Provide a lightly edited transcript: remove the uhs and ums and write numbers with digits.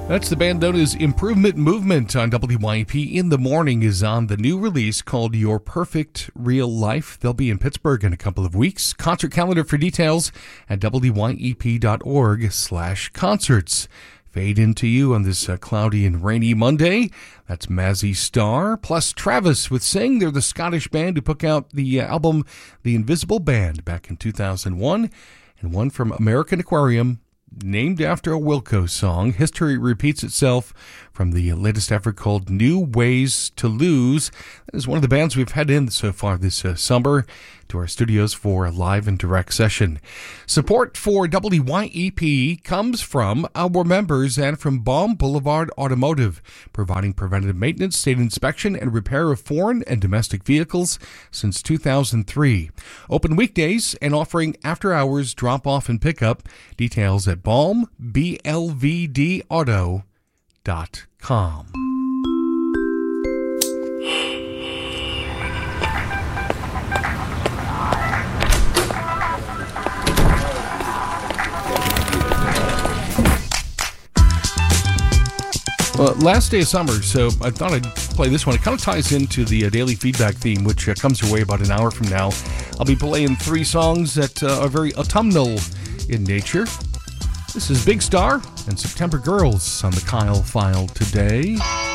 That's the band known as Improvement Movement on WYEP. In the Morning is on the new release called Your Perfect Real Life. They'll be in Pittsburgh in a couple of weeks. Concert calendar for details at wyep.org/concerts. Fade into you on this cloudy and rainy Monday. That's Mazzy Star, plus Travis with Sing. They're the Scottish band who put out the album The Invisible Band back in 2001, and one from American Aquarium, named after a Wilco song. History repeats itself from the latest effort called New Ways to Lose. That is one of the bands we've had in so far this summer to our studios for a live and direct session. Support for WYEP comes from our members and from Baum Boulevard Automotive, providing preventative maintenance, state inspection, and repair of foreign and domestic vehicles since 2003. Open weekdays and offering after-hours drop-off and pickup. Details at BaumBLVDauto.com. Well, last day of summer, so I thought I'd play this one. It kind of ties into the daily feedback theme, which comes your way about an hour from now. I'll be playing 3 songs that are very autumnal in nature. This is Big Star and September Girls on the Kyle File today.